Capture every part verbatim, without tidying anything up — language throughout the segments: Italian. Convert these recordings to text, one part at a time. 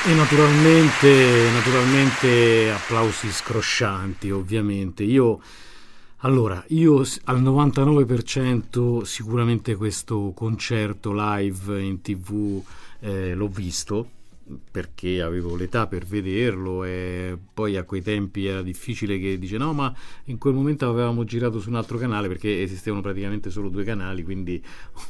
E naturalmente, naturalmente applausi scroscianti, ovviamente. Io, allora, io s- al novantanove per cento sicuramente questo concerto live in tivù eh, l'ho visto perché avevo l'età per vederlo e poi a quei tempi era difficile che dice no, ma in quel momento avevamo girato su un altro canale perché esistevano praticamente solo due canali, quindi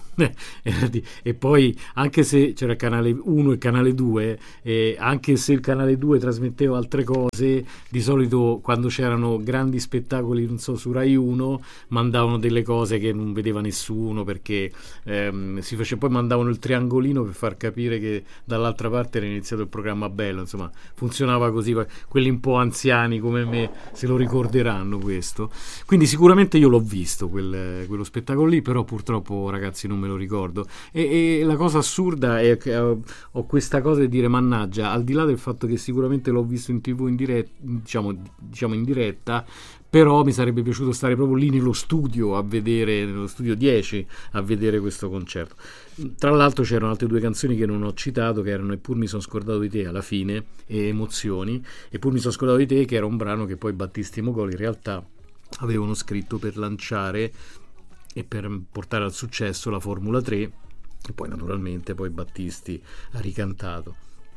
era di- e poi anche se c'era il canale uno e il canale due, e anche se il canale due trasmetteva altre cose, di solito quando c'erano grandi spettacoli, non so, su Rai uno mandavano delle cose che non vedeva nessuno perché ehm, si faceva, poi mandavano il triangolino per far capire che dall'altra parte era iniziato il programma bello, insomma funzionava così, quelli un po' anziani come me se lo ricorderanno questo. Quindi sicuramente io l'ho visto quel- quello spettacolo lì, però purtroppo ragazzi non me lo ricordo. E, e la cosa assurda è che ho, ho questa cosa di dire mannaggia, al di là del fatto che sicuramente l'ho visto in tv in diretta, diciamo, diciamo in diretta, però mi sarebbe piaciuto stare proprio lì nello studio a vedere, nello studio dieci a vedere questo concerto. Tra l'altro c'erano altre due canzoni che non ho citato, che erano Eppur mi sono scordato di te alla fine e Emozioni. Eppur mi sono scordato di te, che era un brano che poi Battisti e Mogol in realtà avevano scritto per lanciare e per portare al successo la Formula tre, e poi naturalmente poi Battisti ha ricantato.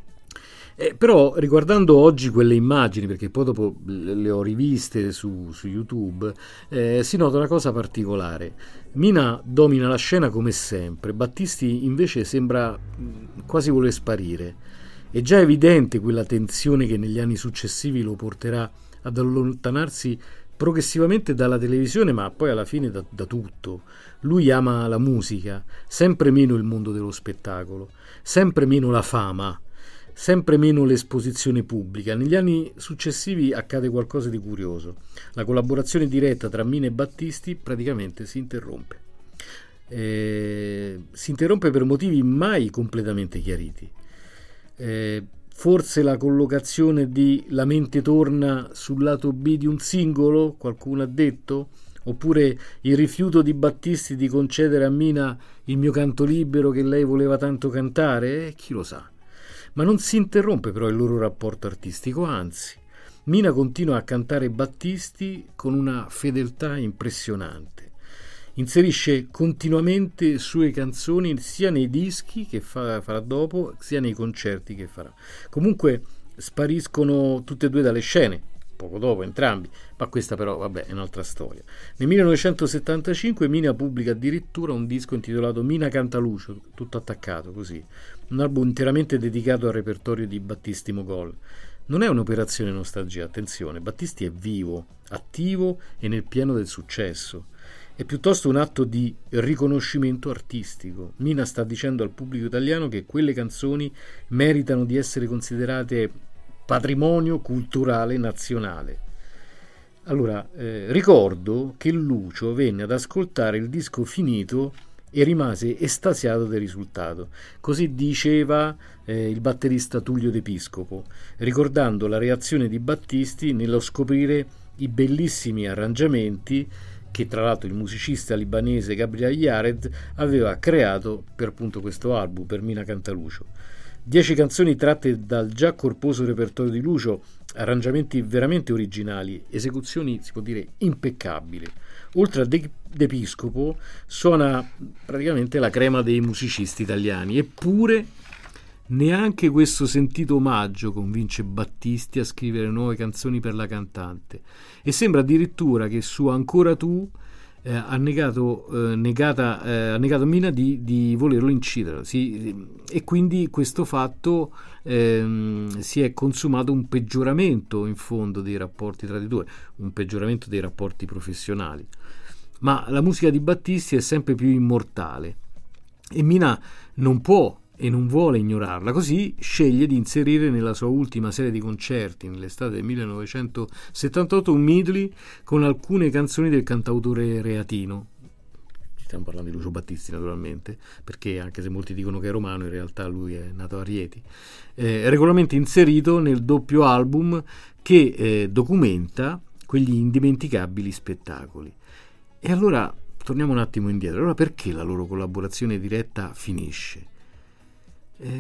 Eh, però riguardando oggi quelle immagini, perché poi dopo le le ho riviste su, su YouTube, eh, si nota una cosa particolare. Mina domina la scena come sempre, Battisti invece sembra mh, quasi voler sparire. È già evidente quella tensione che negli anni successivi lo porterà ad allontanarsi progressivamente dalla televisione, ma poi alla fine da, da tutto. Lui ama la musica, sempre meno il mondo dello spettacolo, sempre meno la fama, sempre meno l'esposizione pubblica. Negli anni successivi accade qualcosa di curioso. La collaborazione diretta tra Mina e Battisti praticamente si interrompe. Eh, si interrompe per motivi mai completamente chiariti. Eh, forse la collocazione di La mente torna sul lato B di un singolo, qualcuno ha detto? Oppure il rifiuto di Battisti di concedere a Mina il mio canto libero che lei voleva tanto cantare? Eh, chi lo sa. Ma non si interrompe però il loro rapporto artistico, anzi, Mina continua a cantare Battisti con una fedeltà impressionante. Inserisce continuamente sue canzoni sia nei dischi che fa, farà dopo, sia nei concerti che farà. Comunque spariscono tutte e due dalle scene, poco dopo entrambi, ma questa però vabbè è un'altra storia. Nel millenovecentosettantacinque Mina pubblica addirittura un disco intitolato Mina canta Lucio, tutto attaccato così, un album interamente dedicato al repertorio di Battisti Mogol. Non è un'operazione nostalgia, attenzione, Battisti è vivo, attivo e nel pieno del successo. È piuttosto un atto di riconoscimento artistico. Mina sta dicendo al pubblico italiano che quelle canzoni meritano di essere considerate patrimonio culturale nazionale. Allora, eh, ricordo che Lucio venne ad ascoltare il disco finito e rimase estasiato del risultato. Così diceva eh, il batterista Tullio De Piscopo, ricordando la reazione di Battisti nello scoprire i bellissimi arrangiamenti che tra l'altro il musicista libanese Gabriel Yared aveva creato per appunto questo album, per Mina canta Lucio. Dieci canzoni tratte dal già corposo repertorio di Lucio, arrangiamenti veramente originali, esecuzioni si può dire impeccabili. Oltre a De, De Piscopo suona praticamente la crema dei musicisti italiani, eppure neanche questo sentito omaggio convince Battisti a scrivere nuove canzoni per la cantante, e sembra addirittura che su Ancora tu eh, ha negato, eh, negata, eh, ha negato a Mina di, di volerlo incidere, sì, e quindi questo fatto ehm, si è consumato un peggioramento in fondo dei rapporti tra i due, un peggioramento dei rapporti professionali. Ma la musica di Battisti è sempre più immortale e Mina non può e non vuole ignorarla, così sceglie di inserire nella sua ultima serie di concerti nell'estate del millenovecentosettantotto un medley con alcune canzoni del cantautore reatino. Stiamo parlando di Lucio Battisti naturalmente, perché anche se molti dicono che è romano, in realtà lui è nato a Rieti. Eh, regolarmente inserito nel doppio album che eh, documenta quegli indimenticabili spettacoli. E allora torniamo un attimo indietro. Allora perché la loro collaborazione diretta finisce? Eh,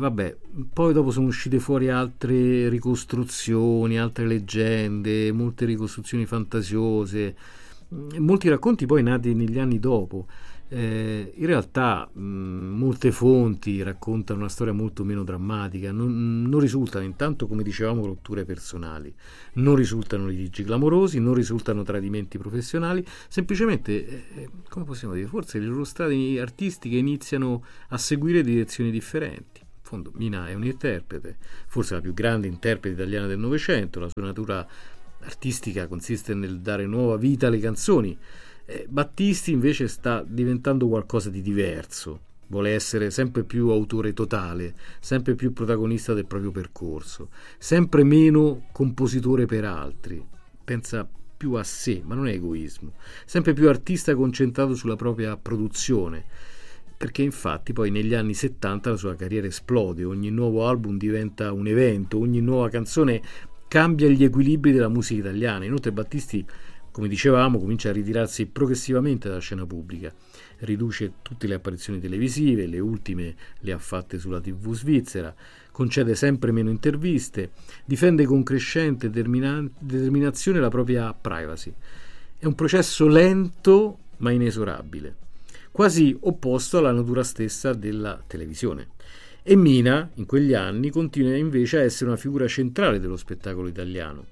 vabbè, poi dopo sono uscite fuori altre ricostruzioni, altre leggende, molte ricostruzioni fantasiose, molti racconti poi nati negli anni dopo. Eh, in realtà mh, molte fonti raccontano una storia molto meno drammatica, non, non risultano intanto, come dicevamo, rotture personali, non risultano litigi clamorosi, non risultano tradimenti professionali, semplicemente, eh, come possiamo dire, forse le loro strade artistiche iniziano a seguire direzioni differenti. In fondo Mina è un'interprete, forse la più grande interprete italiana del Novecento, la sua natura artistica consiste nel dare nuova vita alle canzoni. Eh, Battisti invece sta diventando qualcosa di diverso, vuole essere sempre più autore totale, sempre più protagonista del proprio percorso, sempre meno compositore per altri, pensa più a sé, ma non è egoismo, sempre più artista concentrato sulla propria produzione, perché infatti poi negli anni settanta la sua carriera esplode, ogni nuovo album diventa un evento, ogni nuova canzone cambia gli equilibri della musica italiana. Inoltre Battisti, come dicevamo, comincia a ritirarsi progressivamente dalla scena pubblica, riduce tutte le apparizioni televisive, le ultime le ha fatte sulla tivù svizzera, concede sempre meno interviste, difende con crescente determina- determinazione la propria privacy. È un processo lento ma inesorabile, quasi opposto alla natura stessa della televisione. E Mina, in quegli anni, continua invece a essere una figura centrale dello spettacolo italiano.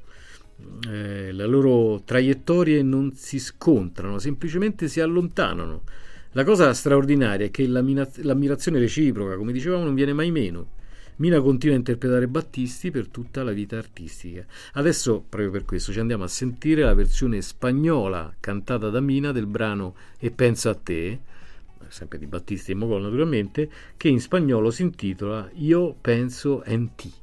Eh, le loro traiettorie non si scontrano, semplicemente si allontanano. La cosa straordinaria è che l'ammira- l'ammirazione reciproca, come dicevamo, non viene mai meno. Mina continua a interpretare Battisti per tutta la vita artistica. Adesso, proprio per questo, ci andiamo a sentire la versione spagnola cantata da Mina del brano E penso a te, sempre di Battisti e Mogol naturalmente, che in spagnolo si intitola Io penso en ti.